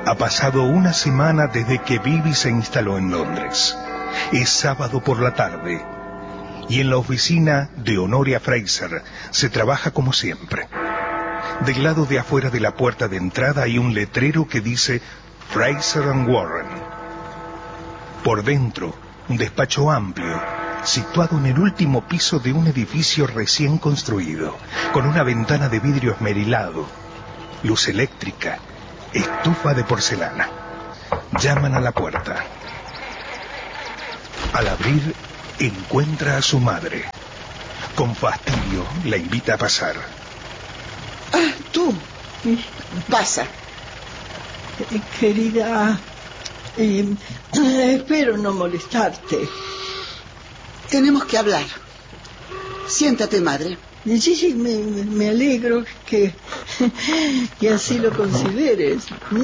Ha pasado una semana desde que Bibi se instaló en Londres. Es sábado por la tarde y en la oficina de Honoria Fraser se trabaja como siempre. Del lado de afuera de la puerta de entrada hay un letrero que dice Fraser and Warren. Por dentro, un despacho amplio, situado en el último piso de un edificio recién construido, con una ventana de vidrio esmerilado, luz eléctrica, estufa de porcelana. Llaman a la puerta. Al abrir, encuentra a su madre. Con fastidio, la invita a pasar. Ah, tú. Pasa. Querida, espero no molestarte. Tenemos que hablar. Siéntate, madre. Sí, me alegro que así lo consideres.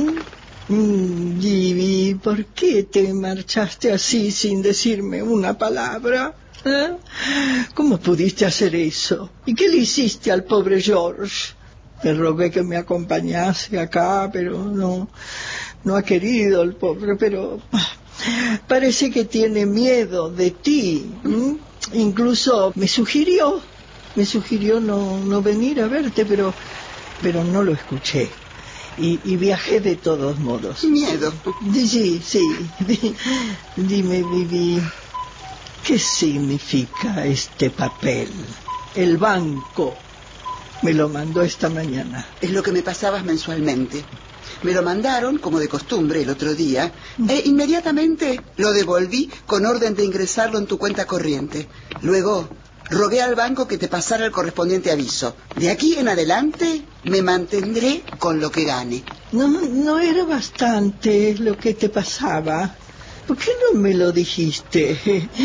Vivi, ¿por qué te marchaste así sin decirme una palabra? ¿Eh? ¿Cómo pudiste hacer eso? ¿Y qué le hiciste al pobre George? Le rogué que me acompañase acá, pero no ha querido el pobre, pero parece que tiene miedo de ti. Incluso me sugirió no venir a verte, pero no lo escuché. Y viajé de todos modos. Miedo. Sí. Dime, Vivi, ¿qué significa este papel? El banco me lo mandó esta mañana. Es lo que me pasabas mensualmente. Me lo mandaron, como de costumbre, el otro día, e inmediatamente lo devolví con orden de ingresarlo en tu cuenta corriente. Luego rogué al banco que te pasara el correspondiente aviso. De aquí en adelante me mantendré con lo que gane. No era bastante lo que te pasaba. ¿Por qué no me lo dijiste?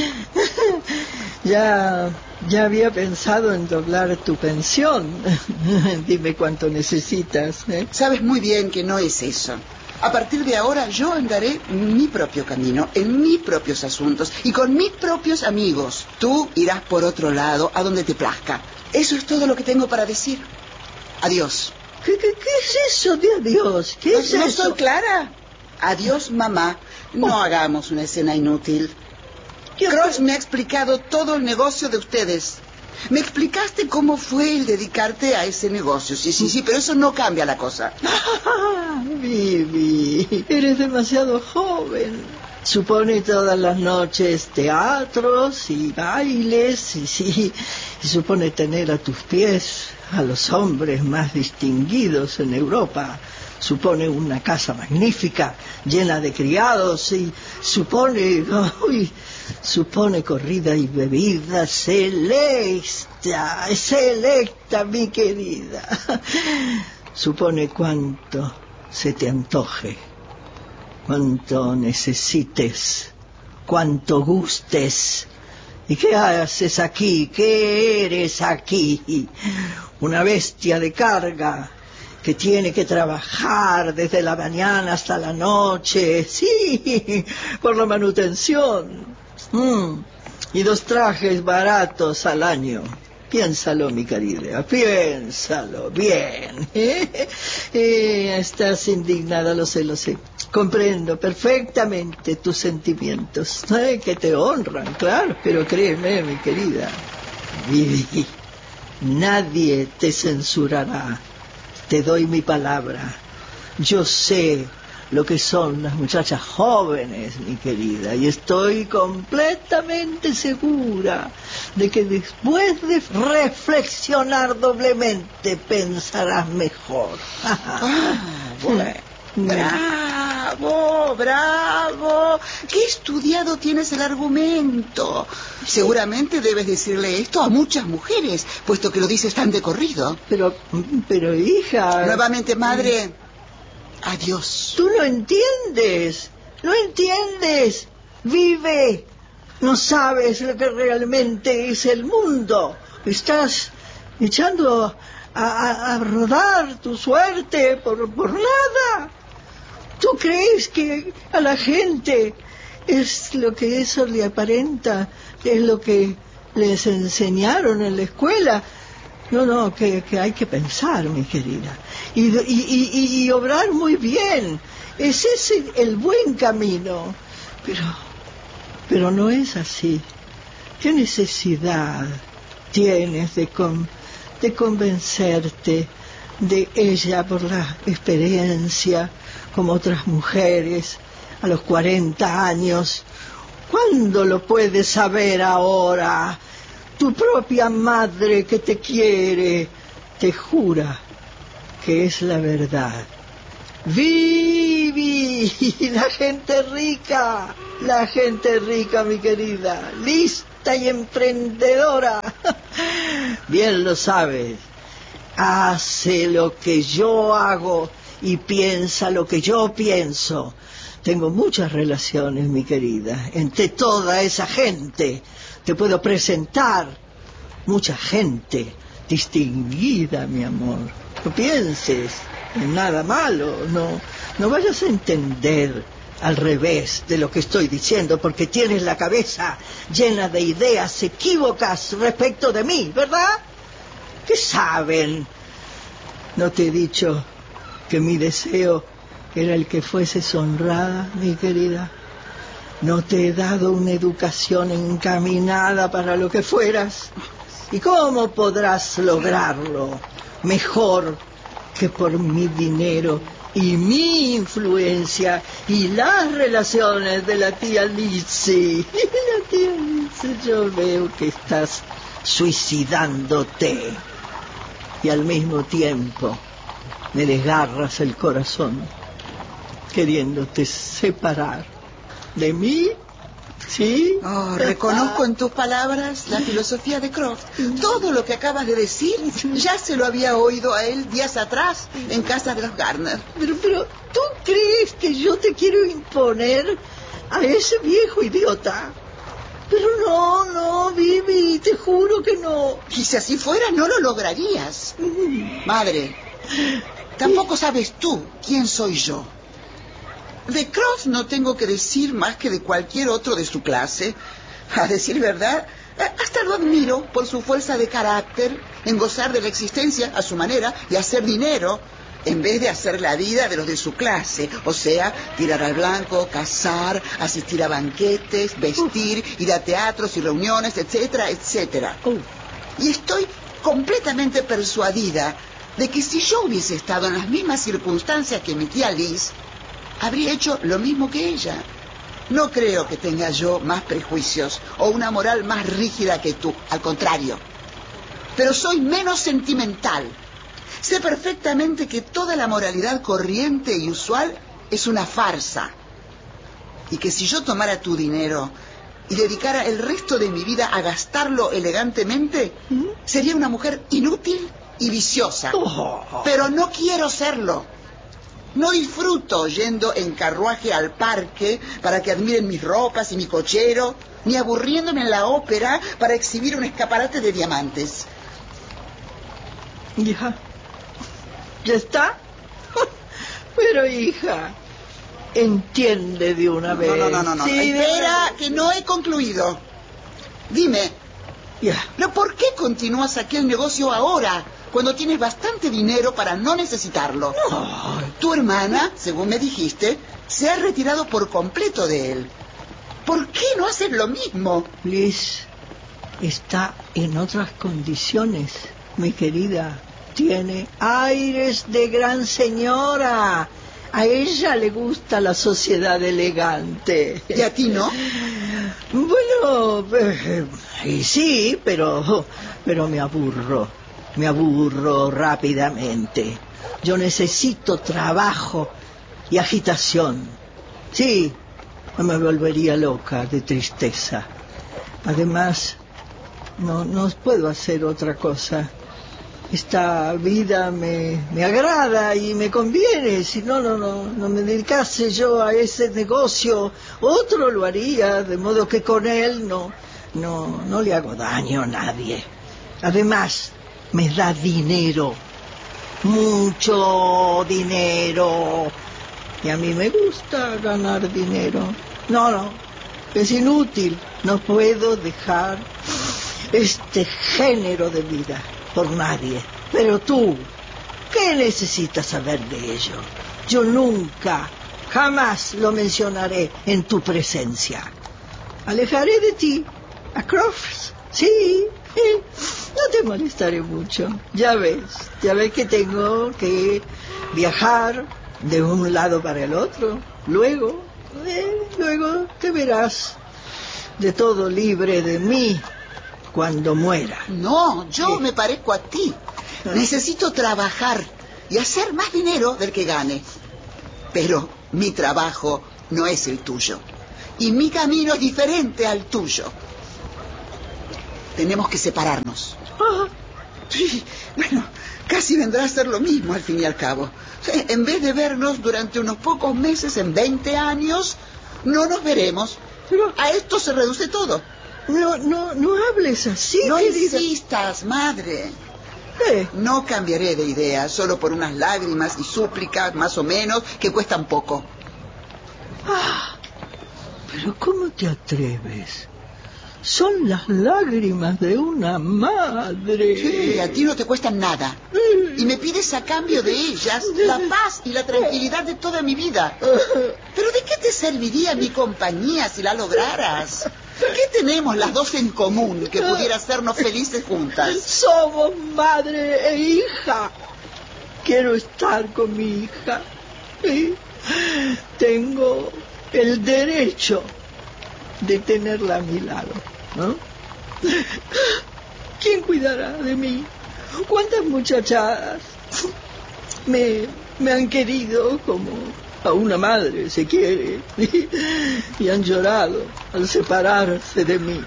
Ya había pensado en doblar tu pensión. Dime cuánto necesitas, ¿eh? Sabes muy bien que no es eso. A partir de ahora yo andaré mi propio camino, en mis propios asuntos y con mis propios amigos. Tú irás por otro lado, a donde te plazca. Eso es todo lo que tengo para decir. Adiós. ¿Qué es eso de adiós? ¿Qué es ¿No eso? soy clara? Adiós, mamá. No hagamos una escena inútil. Cross me ha explicado todo el negocio de ustedes. Me explicaste cómo fue el dedicarte a ese negocio. Sí, pero eso no cambia la cosa. Vivi, eres demasiado joven. Supone todas las noches teatros y bailes y supone tener a tus pies a los hombres más distinguidos en Europa. Supone una casa magnífica, llena de criados y supone corrida y bebida selecta, mi querida. Supone cuánto se te antoje, cuánto necesites, cuánto gustes. ¿Y qué haces aquí? ¿Qué eres aquí? Una bestia de carga que tiene que trabajar desde la mañana hasta la noche, sí, por la manutención. Y 2 trajes baratos al año. Piénsalo, mi querida, piénsalo bien. Estás indignada, lo sé. Comprendo perfectamente tus sentimientos, que te honran, claro, pero créeme, mi querida, Vivi, nadie te censurará. Te doy mi palabra. Yo sé lo que son las muchachas jóvenes, mi querida, y estoy completamente segura de que después de reflexionar doblemente pensarás mejor. Bueno. Bravo. Qué estudiado tienes el argumento. Seguramente debes decirle esto a muchas mujeres, puesto que lo dices tan de corrido. Pero hija... Nuevamente, madre, adiós. Tú no entiendes. Vive. No sabes lo que realmente es el mundo. Estás echando a rodar tu suerte por nada. ¿Tú crees que a la gente es lo que eso le aparenta? ¿Es lo que les enseñaron en la escuela? No, que hay que pensar, mi querida, y obrar muy bien, Es ese el buen camino. Pero no es así. ¿Qué necesidad tienes de convencerte de ella por la experiencia, como otras mujeres, a los 40 años? ¿Cuándo lo puedes saber ahora? Tu propia madre que te quiere te jura que es la verdad. Vivi, la gente rica, mi querida, lista y emprendedora. Bien lo sabes. Hace lo que yo hago y piensa lo que yo pienso. Tengo muchas relaciones, mi querida, entre toda esa gente. Te puedo presentar mucha gente distinguida, mi amor. No pienses en nada malo, no vayas a entender al revés de lo que estoy diciendo, porque tienes la cabeza llena de ideas equívocas respecto de mí, ¿verdad? ¿Qué saben? ¿No te he dicho que mi deseo era el que fueses honrada, mi querida? ¿No te he dado una educación encaminada para lo que fueras? ¿Y cómo podrás lograrlo mejor que por mi dinero y mi influencia y las relaciones de la tía Lizzie? La tía Lizzie, yo veo que estás suicidándote y al mismo tiempo me desgarras el corazón queriéndote separar de mí. ¿Sí? Oh, reconozco en tus palabras la filosofía de Croft. Todo lo que acabas de decir ya se lo había oído a él días atrás en casa de los Garner. Pero ¿tú crees que yo te quiero imponer a ese viejo idiota? Pero no, Vivi, te juro que no. Y si así fuera, no lo lograrías. Madre, tampoco sabes tú quién soy yo. De Croft no tengo que decir más que de cualquier otro de su clase. A decir verdad, hasta lo admiro por su fuerza de carácter en gozar de la existencia a su manera y hacer dinero en vez de hacer la vida de los de su clase. O sea, tirar al blanco, cazar, asistir a banquetes, vestir, ir a teatros y reuniones, etcétera, etcétera. Y estoy completamente persuadida de que si yo hubiese estado en las mismas circunstancias que mi tía Liz, habría hecho lo mismo que ella. No creo que tenga yo más prejuicios o una moral más rígida que tú, al contrario. Pero soy menos sentimental. Sé perfectamente que toda la moralidad corriente y usual es una farsa. Y que si yo tomara tu dinero y dedicara el resto de mi vida a gastarlo elegantemente, sería una mujer inútil y viciosa. Pero no quiero serlo. No disfruto yendo en carruaje al parque para que admiren mis ropas y mi cochero, ni aburriéndome en la ópera para exhibir un escaparate de diamantes. ¿Ya está? Pero, hija, entiende de una vez. No. Sí, espera, que no he concluido. Dime, ¿pero por qué continúas aquel negocio ahora, cuando tienes bastante dinero para no necesitarlo? Tu hermana, según me dijiste, se ha retirado por completo de él. ¿Por qué no haces lo mismo? Liz está en otras condiciones, mi querida. Tiene aires de gran señora. A ella le gusta la sociedad elegante. ¿Y a ti no? Bueno, sí, pero me aburro. Me aburro rápidamente. Yo necesito trabajo y agitación. Sí, me volvería loca de tristeza. Además, no puedo hacer otra cosa. Esta vida me agrada y me conviene. Si no me dedicase yo a ese negocio, otro lo haría, de modo que con él no le hago daño a nadie. Además, me da dinero, mucho dinero, y a mí me gusta ganar dinero. No, es inútil, no puedo dejar este género de vida por nadie. Pero tú, ¿qué necesitas saber de ello? Yo nunca Jamás lo mencionaré en tu presencia. Alejaré de ti a Crofts. Sí, no te molestaré mucho. Ya ves que tengo que viajar de un lado para el otro. Luego te verás de todo libre de mí cuando muera. No, yo me parezco a ti. Necesito trabajar y hacer más dinero del que gane. Pero mi trabajo no es el tuyo. Y mi camino es diferente al tuyo. Tenemos que separarnos. Sí, bueno, casi vendrá a ser lo mismo al fin y al cabo. En vez de vernos durante unos pocos meses, en 20 años, no nos veremos. Pero a esto se reduce todo. No hables así, no querida. insistas, madre. No cambiaré de idea solo por unas lágrimas y súplicas, más o menos, que cuestan poco. Pero ¿cómo te atreves? Son las lágrimas de una madre. Sí, a ti no te cuestan nada. Y me pides a cambio de ellas la paz y la tranquilidad de toda mi vida. ¿Pero de qué te serviría mi compañía si la lograras? ¿Qué tenemos las dos en común que pudiera hacernos felices juntas? Somos madre e hija. Quiero estar con mi hija. Tengo el derecho de tenerla a mi lado, ¿no? ¿Quién cuidará de mí? ¿Cuántas muchachadas me han querido como a una madre se quiere y han llorado al separarse de mí?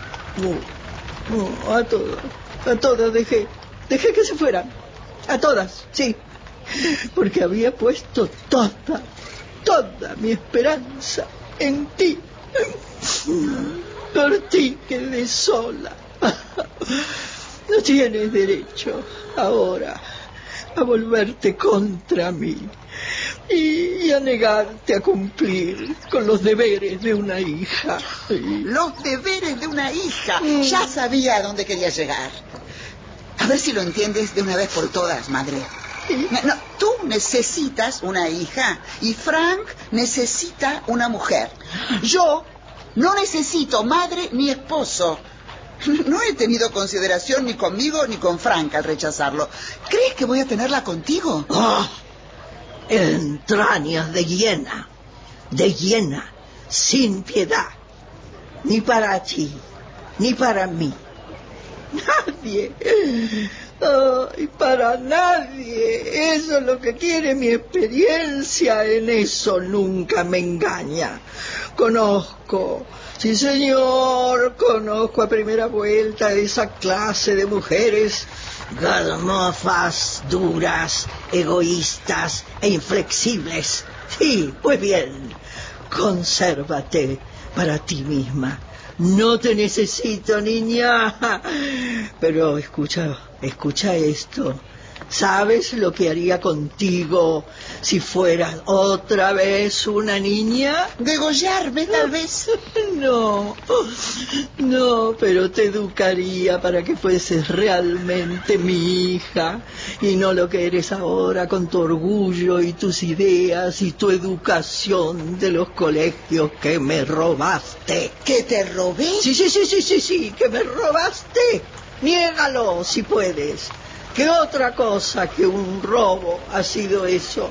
A todas dejé que se fueran, a todas, sí, porque había puesto toda mi esperanza en ti. Por ti quedé sola. No tienes derecho ahora a volverte contra mí y a negarte a cumplir con los deberes de una hija. Los deberes de una hija. Ya sabía a dónde quería llegar. A ver si lo entiendes de una vez por todas, madre. No, tú necesitas una hija y Frank necesita una mujer. Yo no necesito madre ni esposo. No he tenido consideración ni conmigo ni con Frank al rechazarlo. ¿Crees que voy a tenerla contigo? Entrañas de hiena, sin piedad. Ni para ti, ni para mí. Nadie. Para nadie. Eso es lo que quiere mi experiencia. En eso nunca me engaña. Conozco, sí señor, conozco a primera vuelta esa clase de mujeres galmofas, duras, egoístas e inflexibles. Sí, pues bien, consérvate para ti misma. No te necesito, niña. Pero escucha esto. ¿Sabes lo que haría contigo si fueras otra vez una niña? ¿Degollarme, tal vez? No, pero te educaría para que fueses realmente mi hija y no lo que eres ahora con tu orgullo y tus ideas y tu educación de los colegios que me robaste. ¿Que te robé? Sí, que me robaste. Niégalo si puedes. ¿Qué otra cosa que un robo ha sido eso?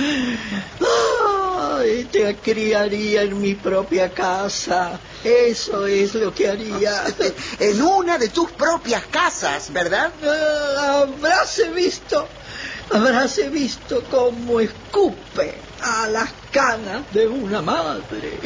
Te criaría en mi propia casa. Eso es lo que haría. En una de tus propias casas, ¿verdad? Habráse visto cómo escupe a las canas de una madre.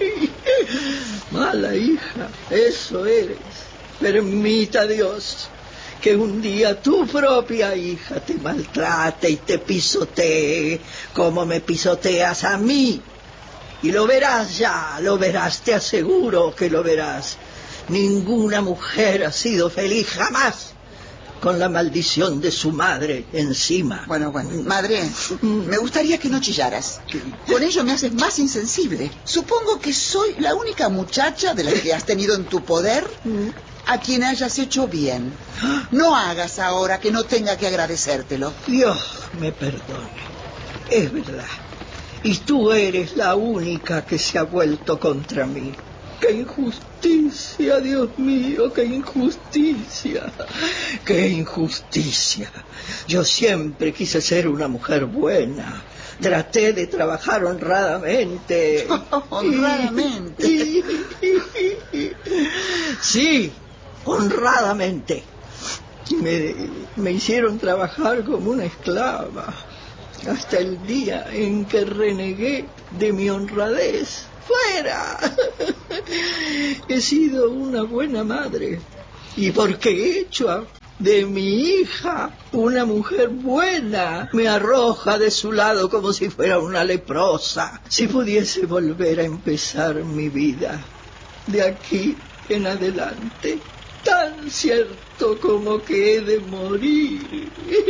Mala hija, eso eres. Permita Dios que un día tu propia hija te maltrate y te pisotee como me pisoteas a mí. Y lo verás ya, te aseguro que lo verás. Ninguna mujer ha sido feliz jamás con la maldición de su madre encima. Bueno, madre, me gustaría que no chillaras. Con ello me haces más insensible. Supongo que soy la única muchacha de las que has tenido en tu poder a quien hayas hecho bien. No hagas ahora que no tenga que agradecértelo. Dios me perdone. Es verdad. Y tú eres la única que se ha vuelto contra mí. ¡Qué injusticia, Dios mío! ¡Qué injusticia! ¡Qué injusticia! Yo siempre quise ser una mujer buena. Traté de trabajar honradamente. ¿Honradamente? Sí, honradamente. Me hicieron trabajar como una esclava hasta el día en que renegué de mi honradez. ¡Fuera! He sido una buena madre y porque he hecho de mi hija una mujer buena, me arroja de su lado como si fuera una leprosa. Si pudiese volver a empezar mi vida de aquí en adelante, tan cierto como que he de morir,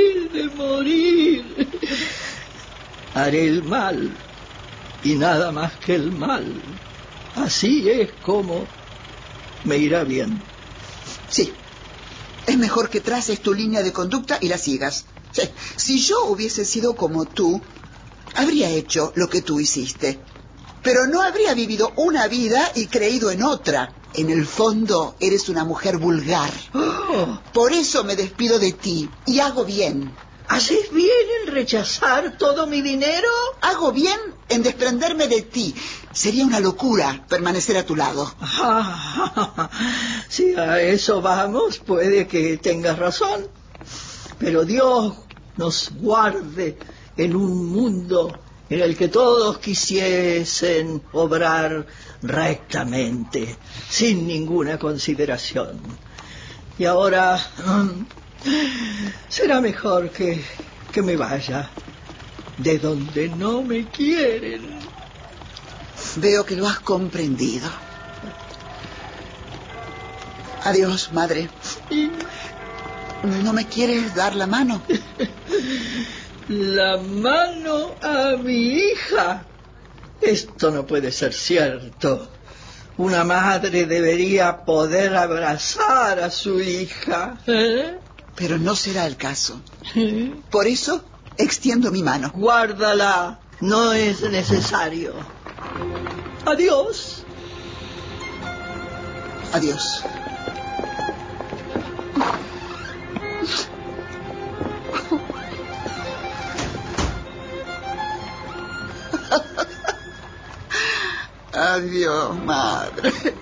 haré el mal y nada más que el mal. Así es como me irá bien. Sí, es mejor que traces tu línea de conducta y la sigas. Sí. Si yo hubiese sido como tú, habría hecho lo que tú hiciste, pero no habría vivido una vida y creído en otra. En el fondo, eres una mujer vulgar. Oh. Por eso me despido de ti y hago bien. ¿Haces bien en rechazar todo mi dinero? Hago bien en desprenderme de ti. Sería una locura permanecer a tu lado. Si a eso vamos, puede que tengas razón. Pero Dios nos guarde en un mundo en el que todos quisiesen obrar rectamente, sin ninguna consideración. Y ahora será mejor que me vaya de donde no me quieren. Veo que lo has comprendido. Adiós, madre. ¿No me quieres dar la mano? La mano a mi hija. Esto no puede ser cierto. Una madre debería poder abrazar a su hija. Pero no será el caso. Por eso extiendo mi mano. Guárdala. No es necesario. Adiós. Adiós. Adiós, madre.